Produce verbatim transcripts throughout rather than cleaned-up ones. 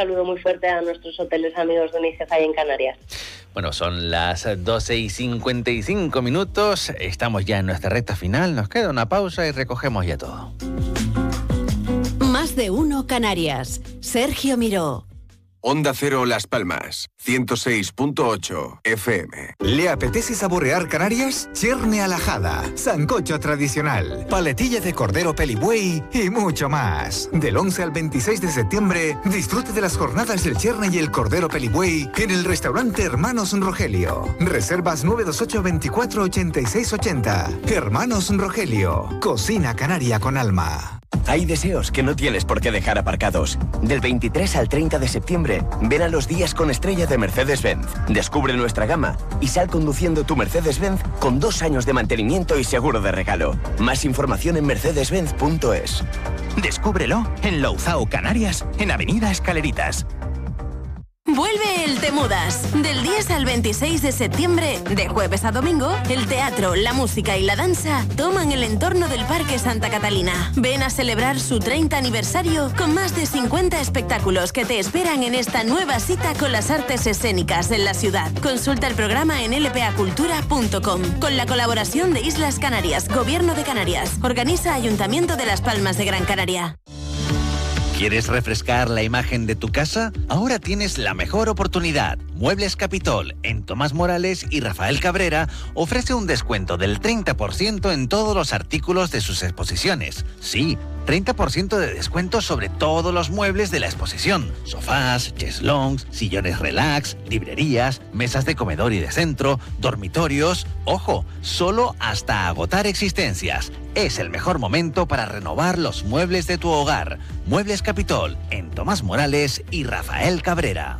saludo muy fuerte a nuestros hoteles amigos de UNICEF ahí en Canarias. Bueno, son las doce y cincuenta y cinco minutos, estamos ya en nuestra recta final, nos queda una pausa y recogemos ya todo. Más de uno Canarias. Sergio Miró. Onda Cero Las Palmas, ciento seis punto ocho F M. ¿Le apetece saborear Canarias? Cherne a la jada, sancocho tradicional, paletilla de cordero pelibuey y mucho más. Del once al veintiséis de septiembre, disfrute de las jornadas del cherne y el cordero pelibuey en el restaurante Hermanos Rogelio. Reservas nueve dos ocho, veinticuatro, ochenta y seis ochenta. Hermanos Rogelio, cocina canaria con alma. Hay deseos que no tienes por qué dejar aparcados. Del veintitrés al treinta de septiembre, ven a los días con estrella de Mercedes-Benz. Descubre nuestra gama y sal conduciendo tu Mercedes-Benz con dos años de mantenimiento y seguro de regalo. Más información en mercedes benz punto es. Descúbrelo en Louzao, Canarias, en Avenida Escaleritas. Vuelve el Te Mudas. Del diez al veintiséis de septiembre, de jueves a domingo, el teatro, la música y la danza toman el entorno del Parque Santa Catalina. Ven a celebrar su treinta aniversario con más de cincuenta espectáculos que te esperan en esta nueva cita con las artes escénicas en la ciudad. Consulta el programa en l p a cultura punto com con la colaboración de Islas Canarias, Gobierno de Canarias. Organiza Ayuntamiento de Las Palmas de Gran Canaria. ¿Quieres refrescar la imagen de tu casa? Ahora tienes la mejor oportunidad. Muebles Capitol, en Tomás Morales y Rafael Cabrera, ofrece un descuento del treinta por ciento en todos los artículos de sus exposiciones. Sí, treinta por ciento de descuento sobre todos los muebles de la exposición. Sofás, cheslongs, sillones relax, librerías, mesas de comedor y de centro, dormitorios. Ojo, solo hasta agotar existencias. Es el mejor momento para renovar los muebles de tu hogar. Muebles Capitol, en Tomás Morales y Rafael Cabrera.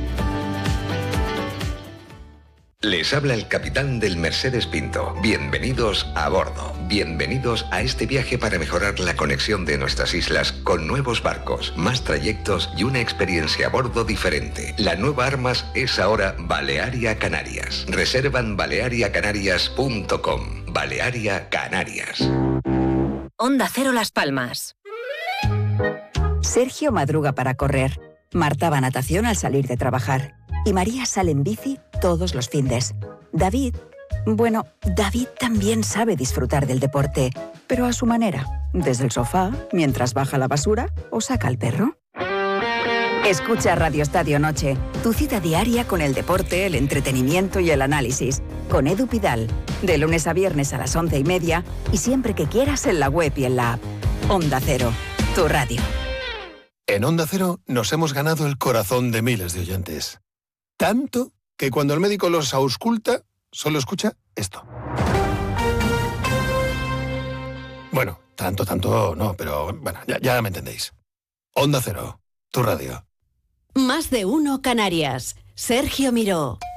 Les habla el capitán del Mercedes Pinto. Bienvenidos a bordo. Bienvenidos a este viaje para mejorar la conexión de nuestras islas con nuevos barcos, más trayectos y una experiencia a bordo diferente. La nueva Armas es ahora Balearia Canarias. Reservan balearia canarias punto com. Balearia Canarias. Onda Cero Las Palmas. Sergio madruga para correr. Marta va a natación al salir de trabajar. Y María sale en bici todos los findes. David, bueno, David también sabe disfrutar del deporte, pero a su manera, desde el sofá, mientras baja la basura o saca al perro. Escucha Radio Estadio Noche, tu cita diaria con el deporte, el entretenimiento y el análisis, con Edu Pidal, de lunes a viernes a las once y media y siempre que quieras en la web y en la app. Onda Cero, tu radio. En Onda Cero nos hemos ganado el corazón de miles de oyentes. Tanto que cuando el médico los ausculta, solo escucha esto. Bueno, tanto, tanto no, pero bueno, ya, ya me entendéis. Onda Cero, tu radio. Más de uno Canarias. Sergio Miró.